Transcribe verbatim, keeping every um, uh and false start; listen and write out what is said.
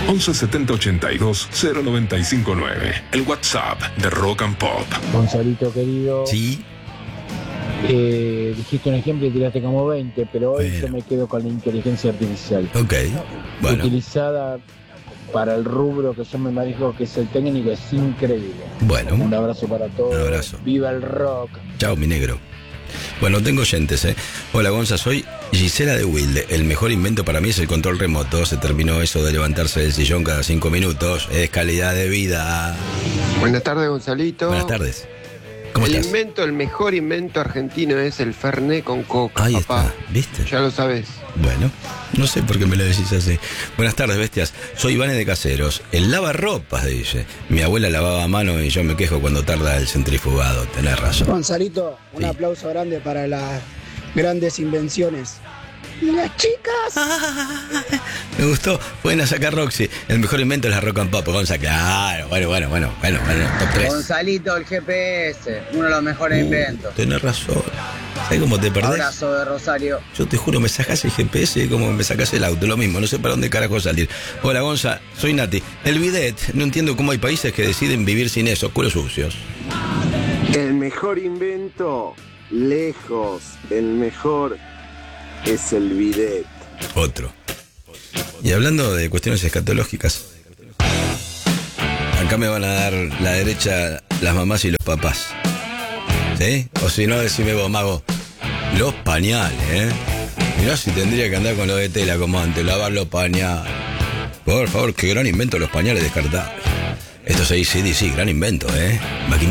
once setenta ochenta y dos cero noventa y cinco nueve. El WhatsApp de Rock and Pop. Gonzalito querido. Sí. Eh, dijiste un ejemplo y tiraste como veinte, pero hoy Bueno. yo me quedo con la inteligencia artificial. Ok. Bueno. Utilizada para el rubro que yo me manejo, que es el técnico, es increíble. Bueno. Un abrazo para todos. Un abrazo. Viva el rock. Chao, mi negro. Bueno, tengo oyentes, ¿eh? Hola, Gonza, soy Gisela de Wilde. El mejor invento para mí es el control remoto. Se terminó eso de levantarse del sillón cada cinco minutos. Es calidad de vida. Buenas tardes, Gonzalito. Buenas tardes. ¿Cómo el estás? invento, el mejor invento argentino es el Fernet con coca, Ahí papá. está, ¿viste? Ya lo sabes. Bueno, no sé por qué me lo decís así. Buenas tardes, bestias. Soy Ivane de Caseros. El lavarropas, dice. Mi abuela lavaba a mano y yo me quejo cuando tarda el centrifugado. Tenés razón. Gonzalito, un Sí. aplauso grande para las grandes invenciones. Y las chicas. Me gustó. Buena sacar Roxy. El mejor invento es la rock and pop. Gonza, claro. Bueno, bueno, bueno. Bueno, bueno. Top tres. Gonzalito, el G P S, uno de los mejores Uh, inventos. Tenés razón. ¿Sabés cómo te perdés? Abrazo de Rosario. Yo te juro, me sacás el G P S como me sacás el auto, lo mismo, no sé para dónde carajo salir. Hola, Gonza, soy Nati. El bidet, no entiendo cómo hay países que deciden vivir sin eso, culos sucios. El mejor invento, lejos, el mejor es el bidet. Otro. Y hablando de cuestiones escatológicas, acá me van a dar la derecha las mamás y los papás. ¿Sí? O si no, decime vos, mago, los pañales, ¿eh? Mirá si tendría que andar con lo de tela como antes, lavar los pañales. Por favor, qué gran invento los pañales descartables. Esto es A C D C, gran invento, ¿eh? Maquinita.